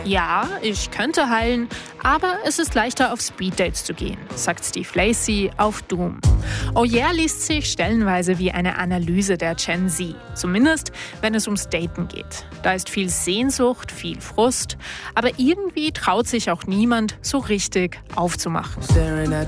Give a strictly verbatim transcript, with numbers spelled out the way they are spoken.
Ja, ich könnte heilen, aber es ist leichter, auf Speeddates zu gehen, sagt Steve Lacey auf Doom. Oh yeah liest sich stellenweise wie eine Analyse der Gen Z. Zumindest, wenn es ums Daten geht. Da ist viel Sehnsucht, viel Frust, aber irgendwie traut sich auch niemand, so richtig aufzumachen. Staring at